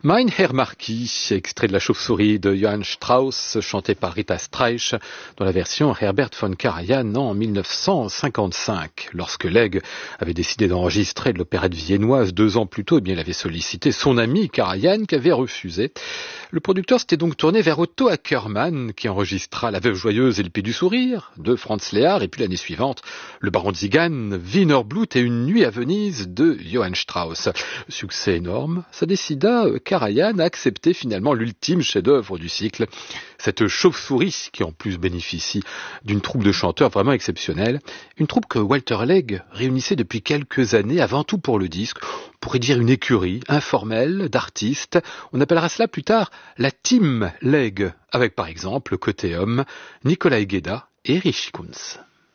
Mein Herr Marquis, extrait de La Chauve-souris de Johann Strauss, chanté par Rita Streich, dans la version Herbert von Karajan en 1955. Lorsque Legge avait décidé d'enregistrer de l'opérette viennoise 2 ans plus tôt, il avait sollicité son ami Karajan qui avait refusé. Le producteur s'était donc tourné vers Otto Ackermann, qui enregistra La Veuve joyeuse et Le Pied du sourire de Franz Lehár, et puis l'année suivante, Le Baron de Zigan, Wiener Blut et Une nuit à Venise de Johann Strauss. Succès énorme, ça décida Karajan a accepté finalement l'ultime chef-d'œuvre du cycle, cette chauve-souris qui en plus bénéficie d'une troupe de chanteurs vraiment exceptionnelle, une troupe que Walter Legge réunissait depuis quelques années avant tout pour le disque. On pourrait dire une écurie informelle d'artistes, on appellera cela plus tard la Team Legge, avec par exemple côté homme Nikolai Gueda et Erich Kunz.